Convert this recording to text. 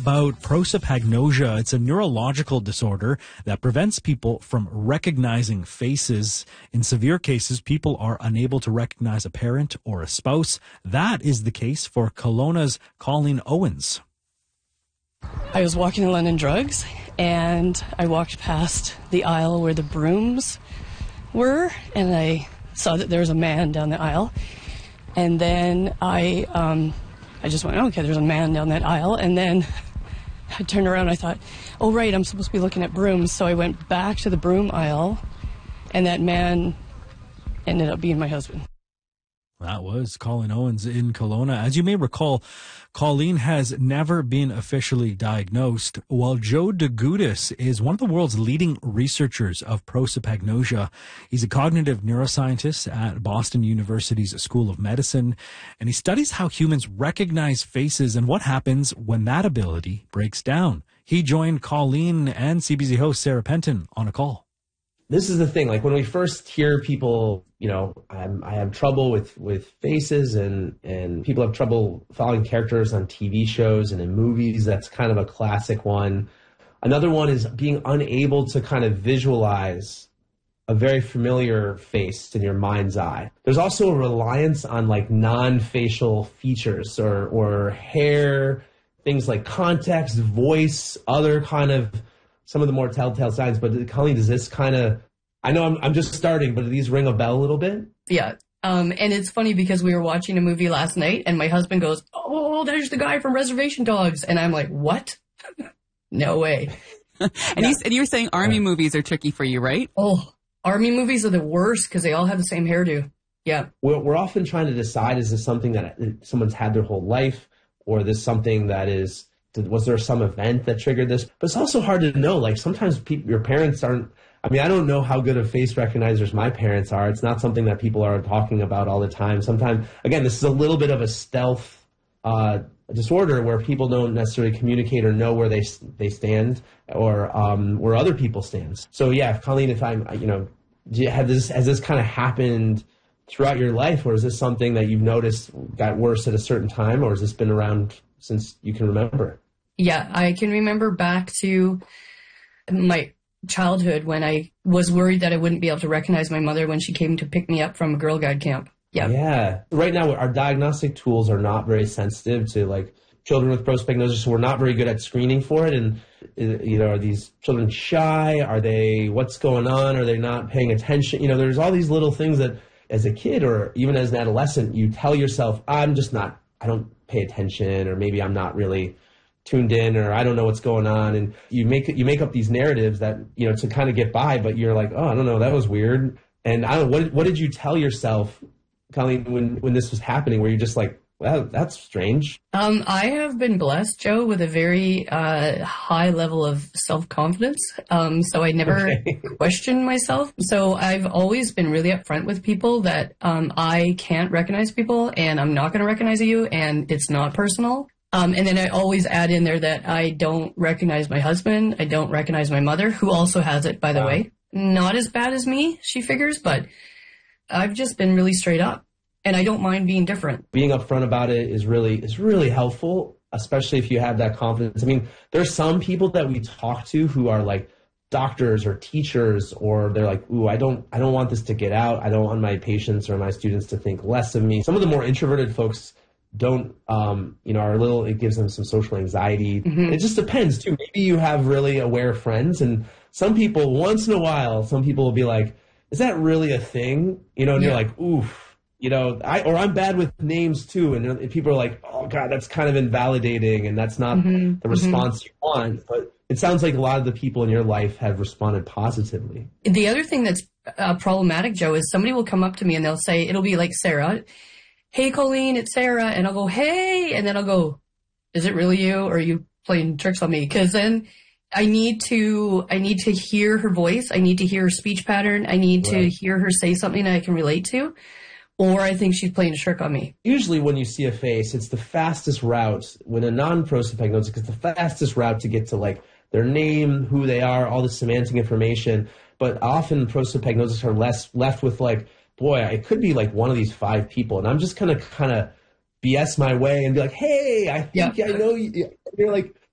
about prosopagnosia. It's a neurological disorder that prevents people from recognizing faces. In severe cases, people are unable to recognize a parent or a spouse. That is the case for Kelowna's Colleen Owens. I was walking in London Drugs, and I walked past the aisle where the brooms were, and I saw that there was a man down the aisle. And then I just went, okay, there's a man down that aisle. And then I turned around and I thought, oh, right, I'm supposed to be looking at brooms. So I went back to the broom aisle, and that man ended up being my husband. That was Colleen Owens in Kelowna. As you may recall, Colleen has never been officially diagnosed, while Joe DeGutis is one of the world's leading researchers of prosopagnosia. He's a cognitive neuroscientist at Boston University's School of Medicine, and he studies how humans recognize faces and what happens when that ability breaks down. He joined Colleen and CBC host Sarah Penton on a call. This is the thing, like when we first hear people, you know, I have trouble with faces and people have trouble following characters on TV shows and in movies. That's kind of a classic one. Another one is being unable to kind of visualize a very familiar face in your mind's eye. There's also a reliance on like non-facial features or hair, things like context, voice, other kind of some of the more telltale signs. But Colleen, does this kind of, I know I'm just starting, but do these ring a bell a little bit? Yeah. And it's funny because we were watching a movie last night and my husband goes, oh, there's the guy from Reservation Dogs. And I'm like, what? No way. And you were saying army movies are tricky for you, right? Oh, army movies are the worst because they all have the same hairdo. Yeah. We're often trying to decide, is this something that someone's had their whole life, or this something that is, was there some event that triggered this? But it's also hard to know. Like sometimes your parents aren't, I mean, I don't know how good of face recognizers my parents are. It's not something that people are talking about all the time. Sometimes, again, this is a little bit of a stealth disorder where people don't necessarily communicate or know where they stand or where other people stand. So yeah, Colleen, if I'm, you know, has this kind of happened throughout your life, or is this something that you've noticed got worse at a certain time, or has this been around since you can remember? Yeah, I can remember back to my childhood when I was worried that I wouldn't be able to recognize my mother when she came to pick me up from a Girl Guide camp. Yeah. Yeah. Right now, our diagnostic tools are not very sensitive to like children with prosopagnosia, so we're not very good at screening for it. And, you know, are these children shy? Are they, what's going on? Are they not paying attention? You know, there's all these little things that as a kid or even as an adolescent, you tell yourself, I don't pay attention, or maybe I'm not really tuned in, or I don't know what's going on. And you make up these narratives that, you know, to kind of get by, but you're like, oh, I don't know, that was weird. And I don't know, what did you tell yourself, Colleen, when this was happening, where you're just like, well, that's strange? I have been blessed, Joe, with a very high level of self-confidence. So I never questioned myself. So I've always been really upfront with people that I can't recognize people and I'm not going to recognize you and it's not personal. And then I always add in there that I don't recognize my husband. I don't recognize my mother, who also has it, by the way. Not as bad as me, she figures, but I've just been really straight up. And I don't mind being different. Being upfront about it is really helpful, especially if you have that confidence. I mean, there's some people that we talk to who are like doctors or teachers, or they're like, ooh, I don't want this to get out. I don't want my patients or my students to think less of me. Some of the more introverted folks don't, you know, are a little, it gives them some social anxiety. Mm-hmm. It just depends too. Maybe you have really aware friends, and some people, once in a while, some people will be like, is that really a thing? You know, and you're like, oof. You know, I'm bad with names too, and people are like, "Oh God, that's kind of invalidating, and that's not the response you want." But it sounds like a lot of the people in your life have responded positively. The other thing that's problematic, Joe, is somebody will come up to me and they'll say, it'll be like Sarah, "Hey, Colleen, it's Sarah," and I'll go, "Hey," and then I'll go, "Is it really you, or are you playing tricks on me?" Because then I need to hear her voice, I need to hear her speech pattern, I need to hear her say something that I can relate to. Or I think she's playing a trick on me. Usually when you see a face, it's the fastest route, when a non-prosopagnosis, it's the fastest route to get to like their name, who they are, all the semantic information. But often prosopagnosis are left with like, boy, it could be like one of these 5 people. And I'm just going to kind of BS my way and be like, hey, I think I know you. And you're like,